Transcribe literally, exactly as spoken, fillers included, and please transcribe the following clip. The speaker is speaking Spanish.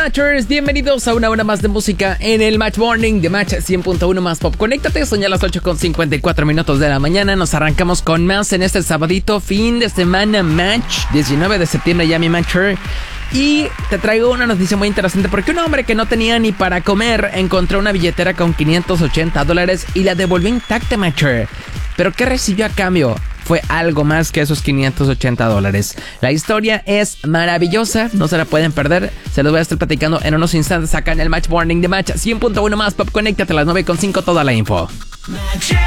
Matchers, bienvenidos a una hora más de música en el Match Morning de Match cien punto uno más Pop. Conéctate, son ya las ocho con cincuenta y cuatro minutos de la mañana. Nos arrancamos con más en este sabadito, fin de semana Match, diecinueve de septiembre ya, mi Matcher. Y te traigo una noticia muy interesante porque un hombre que no tenía ni para comer encontró una billetera con quinientos ochenta dólares y la devolvió intacta, Matcher. ¿Pero qué recibió a cambio? Fue algo más que esos quinientos ochenta dólares. La historia es maravillosa, no se la pueden perder. Se los voy a estar platicando en unos instantes acá en el Match Morning de Match cien punto uno más Pop. Conéctate a las nueve con cinco, toda la info.